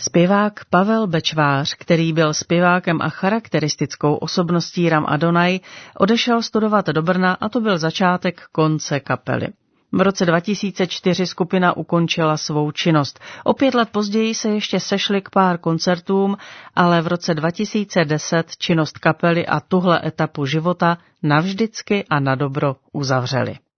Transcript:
Zpěvák Pavel Bečvář, který byl zpěvákem a charakteristickou osobností Ram Adonai, odešel studovat do Brna a to byl začátek konce kapely. V roce 2004 skupina ukončila svou činnost. O 5 let později se ještě sešli k pár koncertům, ale v roce 2010 činnost kapely a tuhle etapu života navždycky a nadobro uzavřeli.